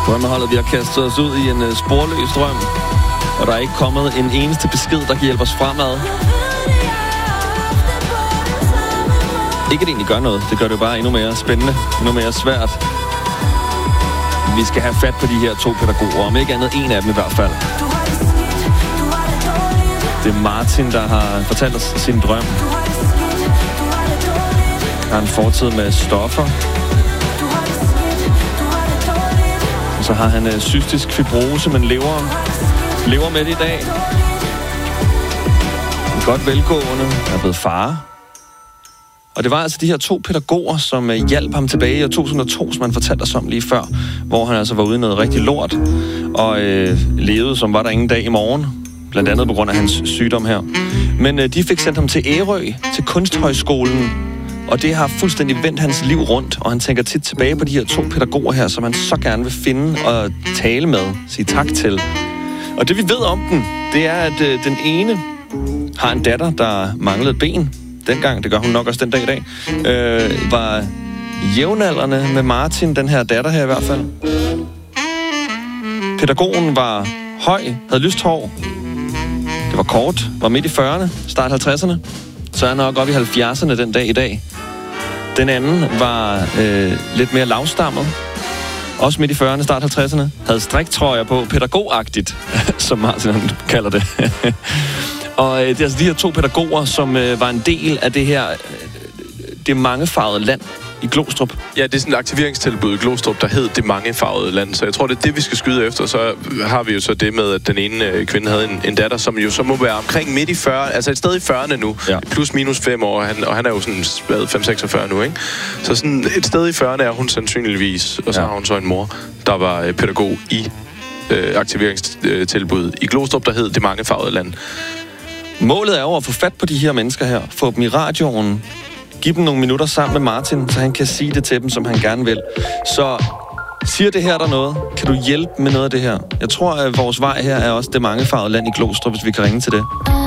Drømmeholdet, vi har kastet os ud i en sporløs drøm, og der er ikke kommet en eneste besked, der kan hjælpe os fremad. Ikke at det egentlig gør noget, det gør det bare endnu mere spændende, endnu mere svært. Vi skal have fat på de her 2 pædagoger, om ikke andet en af dem i hvert fald. Det er Martin, der har fortalt os sin drøm. Han har en fortid med stoffer. Og så har han cystisk fibrose, men lever med det i dag. Godt velgående, er blevet far. Og det var altså de her 2 pædagoger, som hjalp ham tilbage i år 2002, som han fortalte os om lige før, hvor han altså var ude i noget rigtig lort, og levede, som var der ingen dag i morgen, blandt andet på grund af hans sygdom her. Men de fik sendt ham til Ærø, til Kunsthøjskolen, og det har fuldstændig vendt hans liv rundt, og han tænker tit tilbage på de her 2 pædagoger her, som han så gerne vil finde og tale med, sige tak til. Og det vi ved om den, det er, at den ene har en datter, der manglede et ben. Dengang, det gør hun nok også den dag i dag, var jævnaldrende med Martin, den her datter her i hvert fald. Pædagogen var høj, havde lyst hår. Det var kort, var midt i 40'erne, start 50'erne. Så er han nok op i 70'erne den dag i dag. Den anden var lidt mere lavstammet. Også midt i 40'erne, start 50'erne. Havde striktrøjer på, pædagogagtigt, som Martin kalder det. Og det er altså de her 2 pædagoger, som var en del af det her, det mangefarvede land i Glostrup. Ja, det er sådan et aktiveringstilbud i Glostrup, der hed det mangefarvede land. Så jeg tror, det er det, vi skal skyde efter. Så har vi jo så det med, at den ene kvinde havde en datter, som jo så må være omkring midt i 40, altså et sted i 40'erne nu. Ja. Plus minus 5 år, og han er jo sådan 5-46 nu, ikke? Så sådan et sted i 40'erne er hun sandsynligvis, og så har hun så en mor, der var pædagog i aktiveringstilbud i Glostrup, der hed det mangefarvede land. Målet er jo at få fat på de her mennesker her, få dem i radioen, give dem nogle minutter sammen med Martin, så han kan sige det til dem, som han gerne vil. Så siger det her der noget? Kan du hjælpe med noget af det her? Jeg tror, at vores vej her er også det mangefarvede land i Glostrup, hvis vi kan ringe til det.